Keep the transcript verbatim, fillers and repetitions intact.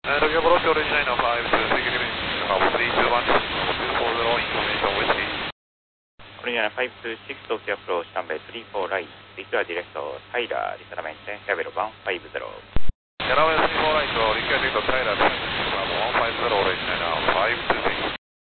Uh, Tokyo Approach original five two six Bravo three two one two four zero information whiskey. Original five two six Tokyo Approach runway three four right. Require director Tyler, richiamamente level one five zero. Runway three four right, require director Tyler, Bravo one five zero original five two